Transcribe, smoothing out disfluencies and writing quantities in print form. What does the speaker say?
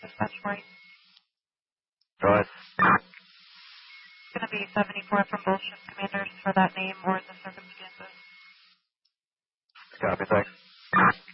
Dispatch White. Go ahead. It's going to be 74 from both shift commanders for that name or the circumstances. Copy, thanks.